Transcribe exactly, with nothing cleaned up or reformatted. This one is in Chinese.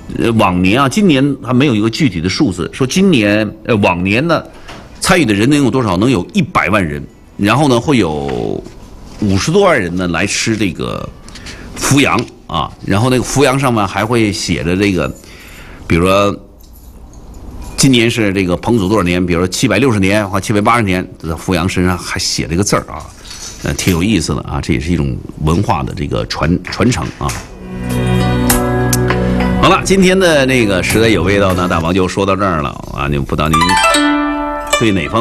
呃，往年啊，今年还没有一个具体的数字，说今年呃往年呢，参与的人能有多少？能有一百万人，然后呢会有五十多万人呢来吃这个阜羊啊，然后那个阜羊上面还会写着这个，比如说今年是这个彭祖多少年，比如说七百六十年或七百八十年，在阜羊身上还写这个字儿啊，呃，挺有意思的啊，这也是一种文化的这个传传承啊。好了，今天的那个时代有味道呢，大王就说到这儿了啊，就不知道您对哪方